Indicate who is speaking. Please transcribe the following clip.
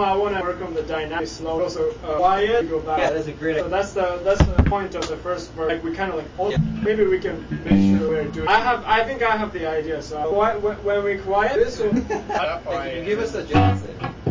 Speaker 1: I want to work on the dynamic slow, also quiet, go back.
Speaker 2: Yeah, that's a great idea.
Speaker 1: So that's the point of the first verse. Like we kind of like, maybe we can make sure we're doing. I think I have the idea. So when we quiet this,
Speaker 2: Can you give us a Johnson?